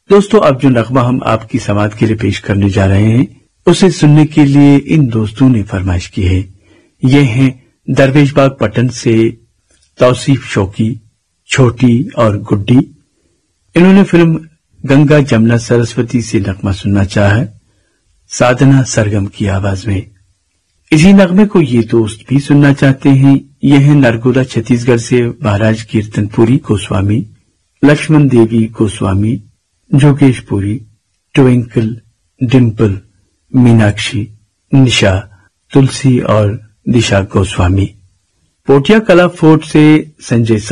दोस्तों, अब जो नगमा हम आपकी समात के लिए पेश करने जा रहे हैं, उसे सुनने के लिए इन दोस्तों ने फरमाइश की है। ये हैं दरवेश बाग पटन से तौसीफ शौकी, छोटी और गुड्डी। इन्होंने फिल्म गंगा जमुना सरस्वती से नगमा सुनना चाहा, साधना सरगम की आवाज में। इसी नगमे को ये दोस्त भी सुनना चाहते हैं। ये है नरगोदा छत्तीसगढ़ से महाराज कीर्तनपुरी गोस्वामी, लक्ष्मण देवी गोस्वामी, जोगेशपुरी, ट्विंकल, डिम्पल, मीनाक्षी, निशा, तुलसी और दिशा गोस्वामी। पोटिया कला फोर्ट से संजय